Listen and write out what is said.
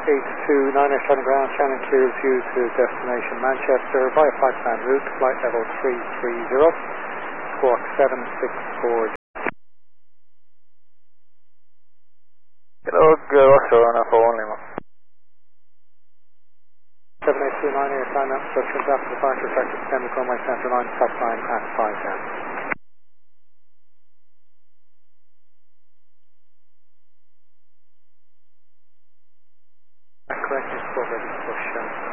829 ground, Shannon clears you to destination Manchester by a flight route, flight level 330, squawk 764. Idag Rockshore for one Lima. 7829 air time instructions after departure, effective 10 Mike Center line, stop sign at 5 down.